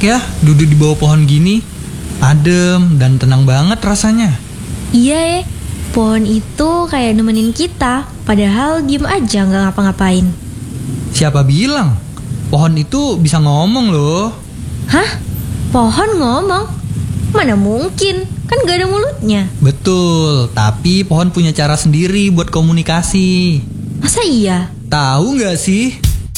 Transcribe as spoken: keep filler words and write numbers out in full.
ya duduk di bawah pohon gini. Adem dan tenang banget rasanya. Iya ya, pohon itu kayak nemenin kita, padahal diem aja nggak ngapa-ngapain. Siapa bilang? Pohon itu bisa ngomong loh. Hah? Pohon ngomong? Mana mungkin, kan gak ada mulutnya. Betul, tapi pohon punya cara sendiri buat komunikasi. Masa iya? Tahu nggak sih?